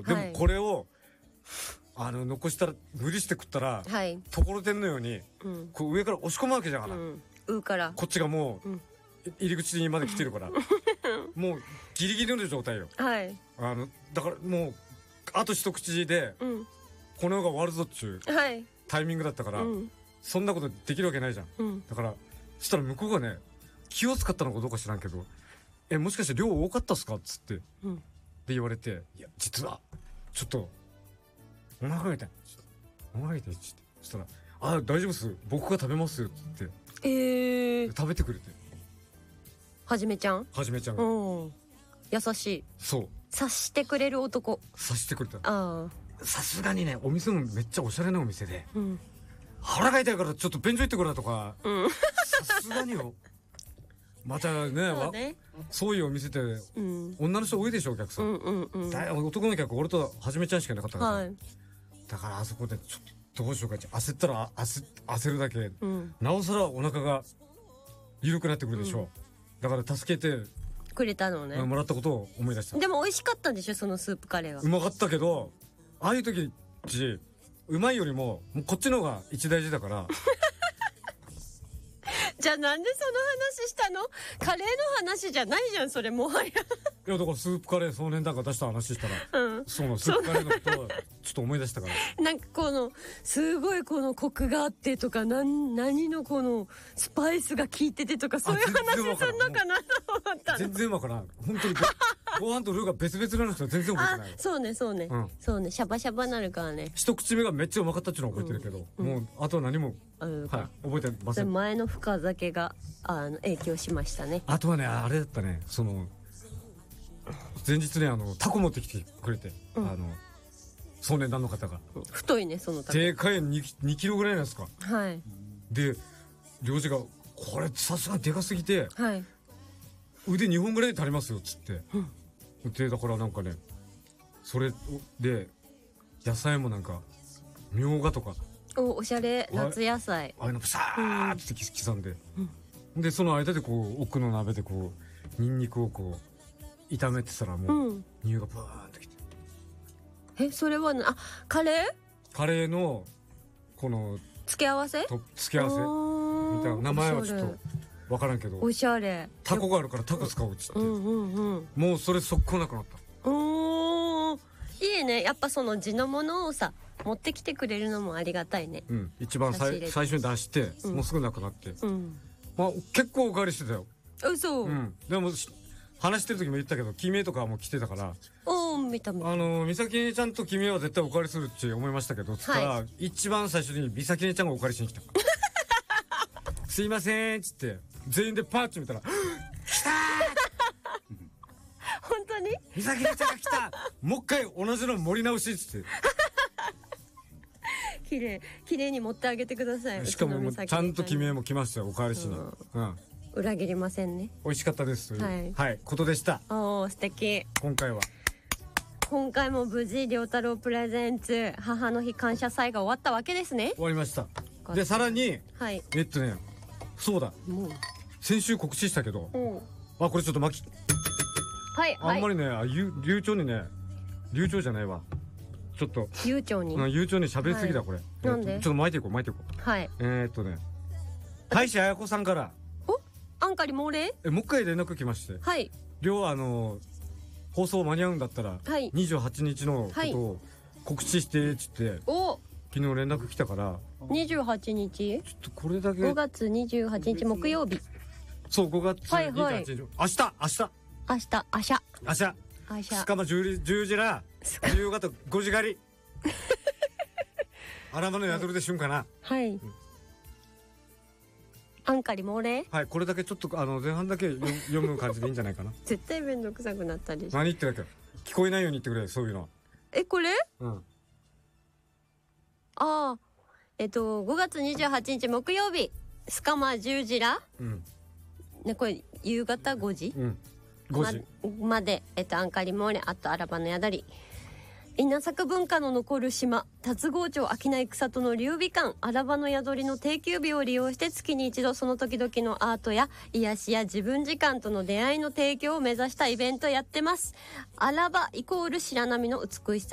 でもこれを残したら無理して食ったら、 はい、 ところてんのように、こう上から押し込むわけじゃんから、 からこっちがもう、入り口にまで来てるからもうギリギリの状態よ。 はい、 だからもうあと一口で、この世が終わるぞっちゅう、タイミングだったから、そんなことできるわけないじゃん、だからそしたら向こうがね、気を使ったのかどうか知らんけど、もしかして量多かったっすかっつって、で言われて、いや実はちょっとお腹が痛いっつって、そしたら大丈夫っす、僕が食べますよっつって、食べてくれて、 はじめちゃんが優しい。 そう、 察してくれる男。 察してくれた。さすがにね、お店もめっちゃおしゃれなお店で、腹が痛いからちょっと便所行ってくれとか、さすがによ。またね、そういうお店って女の人多いでしょ、お客さん。男の客俺とはじめちゃんしかいなかったから、だからあそこでちょっとどうしようかって焦ったら焦るだけ、なおさらお腹が緩くなってくるでしょ。だから助けてくれたのね、 もらったことを思い出した。 でも美味しかったんでしょ、そのスープカレーは。 うまかったけど、ああいう時うまいよりもこっちの方が一大事だからじゃあなんでその話したの？カレーの話じゃないじゃん、それもはや。 いやだからスープカレー総年団が出した話したら、そのスープカレーのことをちょっと思い出したから。 なんかこのすごいこのコクがあってとか、何のこのスパイスが効いててとか、そういう話すんのかなと思ったの。 全然わからん。本当にご飯とルーが別々なの人は全然覚えてない。 そうね、シャバシャバなるからね。 一口目がめっちゃうまかったっていうのは覚えてるけど、もうあとは何も覚えてません。 前の深酒が影響しましたね。 あとはね、あれだったね、前日ね、タコ持ってきてくれて、総年団の方が。 太いね、そのタコ。 でかい2キロぐらいなんですか。で領事がこれさすがにでかすぎて、腕2本ぐらいで足りますよっつって、でだからなんかね、それで野菜もなんかみょうがとか、 おしゃれ夏野菜、 ああいうのさーって刻んで、でその間でこう奥の鍋でこうニンニクをこう炒めてたら、もう匂いがブワーンときて、 それはカレーのこの付け合わせみたいな。名前はちょっと分からんけど、 おしゃれ。 タコがあるからタコ使おうっつって、もうそれ速攻なくなった。 いいね、やっぱその地のものをさ持ってきてくれるのもありがたいね。 一番最初に出して、もうすぐなくなって、結構おかわりしてたよ。 嘘。 でも話してる時も言ったけど、君江とかはもう来てたから、 見た美咲姉ちゃんと君江は絶対おかわりするって思いましたけど、つったら、一番最初に美咲姉ちゃんがおかわりしに来たすいませんっつって全員でパーッチ見たら、来たー本当に美咲姉ちゃんが来たもう一回同じの盛り直しっつって綺麗に持ってあげてください。 しかもちゃんと君江も来ましたよ、おかわりしに。 裏切りませんね。 美味しかったですということでした。 素敵。 今回も無事良太郎プレゼンツ母の日感謝祭が終わったわけですね。 終わりました。でさらに、そうだ、先週告知したけど、これちょっとあんまりね、流暢にね、流暢じゃないわ、ちょっと悠長に喋りすぎだこれ。 なんで？ ちょっと巻いていこう。大志彩子さんからアンカリ猛霊もう一回連絡来まして、放送間に合うんだったら28日のことを告知してっつって、昨日連絡来たから。 28日、 ちょっとこれだけ。 5月28日木曜日。 そう、5月28日、明日スカマ10時ら夕方5時狩り荒間の宿るでしゅんかな。 アンカリ猛霊。 これだけちょっと前半だけ読む感じでいいんじゃないかな絶対めんどくさくなったりして。 何言ってるわけ、聞こえないように言ってくれ、そういうの。 これ5月28日木曜日スカマ10時ら、これ夕方5時、までアンカリモーレ、あとアラバの宿り、稲作文化の残る島龍郷町商い草戸の劉備館アラバの宿りの定休日を利用して、月に一度その時々のアートや癒しや自分時間との出会いの提供を目指したイベントやってます。アラバイコール白波の美しさ